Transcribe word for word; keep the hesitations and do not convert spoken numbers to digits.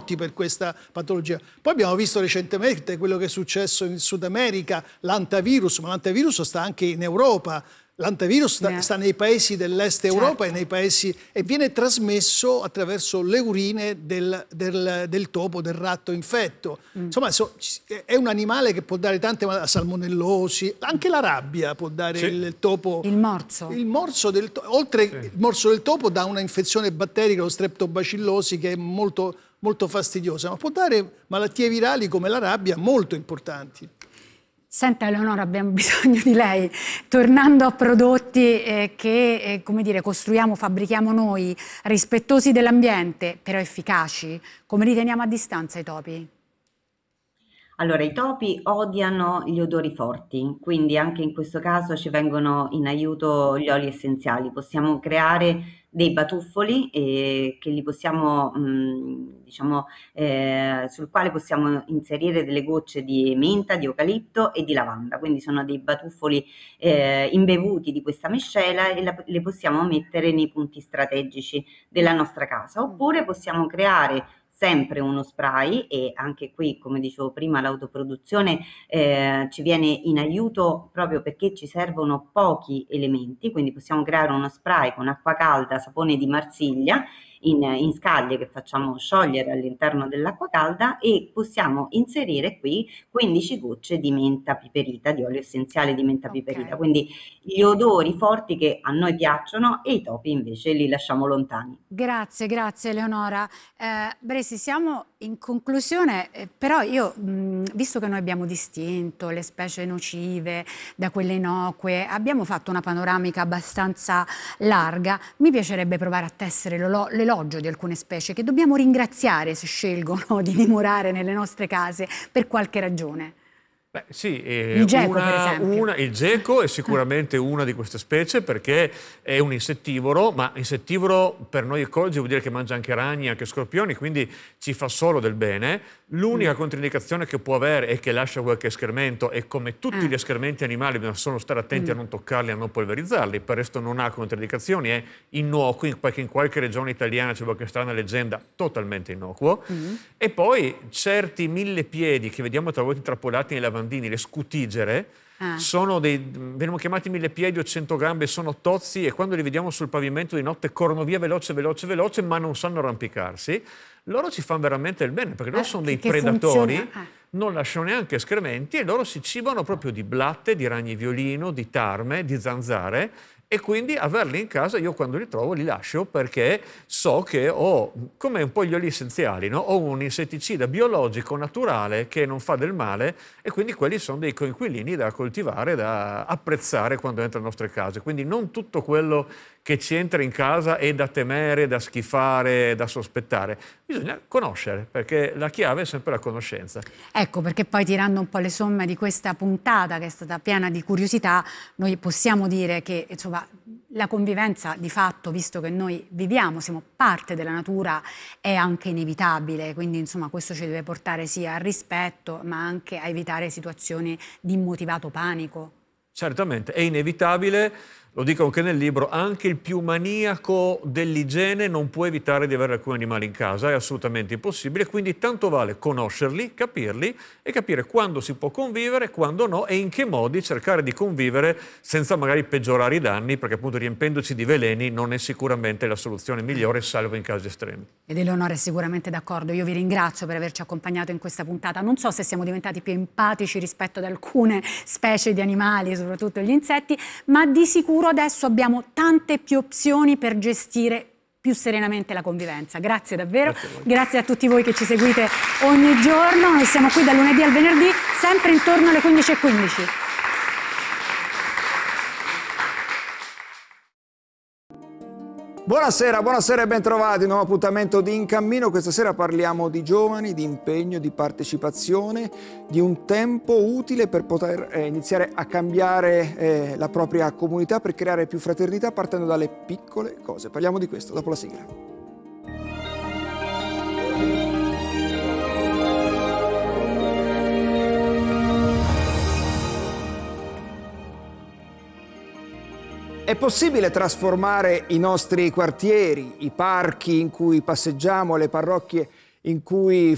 morti per questa patologia. Poi abbiamo visto recentemente quello che è successo in Sud America, l'antivirus, ma l'antivirus sta anche in Europa. L'antivirus sta, sta nei paesi dell'est Europa, certo, e nei paesi, e viene trasmesso attraverso le urine del, del, del topo, del ratto infetto. Mm. Insomma, so, è un animale che può dare tante malattie, salmonellosi, anche la rabbia può dare, sì, il topo. Il morso. Il morso del topo, oltre, sì, il morso del topo dà una infezione batterica, lo streptobacillosi, che è molto, molto fastidiosa, ma può dare malattie virali come la rabbia molto importanti. Senta Eleonora, abbiamo bisogno di lei. Tornando a prodotti eh, che eh, come dire, costruiamo, fabbrichiamo noi, rispettosi dell'ambiente, però efficaci, come li teniamo a distanza i topi? Allora, i topi odiano gli odori forti, quindi anche in questo caso ci vengono in aiuto gli oli essenziali. Possiamo creare dei batuffoli eh, che li possiamo, mh, diciamo, eh, sul quale possiamo inserire delle gocce di menta, di eucalipto e di lavanda. Quindi sono dei batuffoli eh, imbevuti di questa miscela e la, le possiamo mettere nei punti strategici della nostra casa. Oppure possiamo creare sempre uno spray, e anche qui, come dicevo prima, l'autoproduzione eh, ci viene in aiuto proprio perché ci servono pochi elementi, quindi possiamo creare uno spray con acqua calda, sapone di Marsiglia in, in scaglie che facciamo sciogliere all'interno dell'acqua calda, e possiamo inserire qui quindici gocce di menta piperita, di olio essenziale di menta, okay, piperita, quindi gli odori forti che a noi piacciono e i topi invece li lasciamo lontani. Grazie, grazie Eleonora. Eh, Bresi, siamo in conclusione, eh, però io, mh, visto che noi abbiamo distinto le specie nocive da quelle innocue, abbiamo fatto una panoramica abbastanza larga, mi piacerebbe provare a tessere l'elogio di alcune specie che dobbiamo ringraziare se scelgono di dimorare nelle nostre case per qualche ragione. Beh, sì, eh, il geco, una, per esempio. Una, il geco è sicuramente una di queste specie perché è un insettivoro, ma insettivoro per noi ecologi vuol dire che mangia anche ragni, anche scorpioni, quindi ci fa solo del bene. L'unica mm. controindicazione che può avere è che lascia qualche escremento, e come tutti ah. gli escrementi animali bisogna solo stare attenti mm. a non toccarli, a non polverizzarli. Per resto non ha controindicazioni, è innocuo, perché in qualche regione italiana c'è qualche strana leggenda, totalmente innocuo. Mm. E poi certi millepiedi che vediamo talvolta intrappolati nei lavandini, le scutigere, ah. sono dei, vengono chiamati millepiedi o centogambe, sono tozzi, e quando li vediamo sul pavimento di notte corrono via veloce, veloce, veloce, ma non sanno arrampicarsi. Loro ci fanno veramente il bene, perché loro eh, sono dei predatori, eh. non lasciano neanche escrementi, e loro si cibano proprio di blatte, di ragni violino, di tarme, di zanzare, e quindi averli in casa, io quando li trovo li lascio, perché so che ho, come un po' gli oli essenziali, no? Ho un insetticida biologico naturale che non fa del male, e quindi quelli sono dei coinquilini da coltivare, da apprezzare quando entra nelle nostre case. Quindi non tutto quello che ci entra in casa è da temere, da schifare, da sospettare. Bisogna conoscere, perché la chiave è sempre la conoscenza. Ecco, perché poi, tirando un po' le somme di questa puntata che è stata piena di curiosità, noi possiamo dire che insomma la convivenza di fatto, visto che noi viviamo, siamo parte della natura, è anche inevitabile, quindi insomma questo ci deve portare sia al rispetto, ma anche a evitare situazioni di immotivato panico. Certamente, è inevitabile. Lo dico anche nel libro, anche il più maniaco dell'igiene non può evitare di avere alcuni animali in casa, è assolutamente impossibile, quindi tanto vale conoscerli, capirli e capire quando si può convivere, quando no, e in che modi cercare di convivere senza magari peggiorare i danni, perché appunto riempendoci di veleni non è sicuramente la soluzione migliore, salvo in casi estremi. Ed Eleonora è sicuramente d'accordo. Io vi ringrazio per averci accompagnato in questa puntata. Non so se siamo diventati più empatici rispetto ad alcune specie di animali, soprattutto gli insetti, ma di sicuro adesso abbiamo tante più opzioni per gestire più serenamente la convivenza. Grazie davvero, grazie a, grazie a tutti voi che ci seguite ogni giorno. Noi siamo qui dal lunedì al venerdì, sempre intorno alle quindici e quindici. Buonasera, buonasera e bentrovati, nuovo appuntamento di In Cammino. Questa sera parliamo di giovani, di impegno, di partecipazione, di un tempo utile per poter eh, iniziare a cambiare eh, la propria comunità, per creare più fraternità partendo dalle piccole cose. Parliamo di questo dopo la sigla. È possibile trasformare i nostri quartieri, i parchi in cui passeggiamo, le parrocchie in cui